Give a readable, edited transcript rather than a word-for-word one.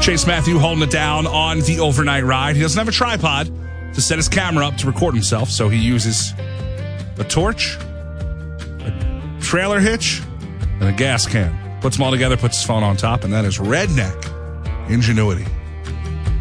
Chase Matthew holding it down on the overnight ride. He doesn't have a tripod to set his camera up to record himself, so he uses a torch, a trailer hitch, and a gas can. Puts them all together, puts his phone on top, and that is redneck ingenuity.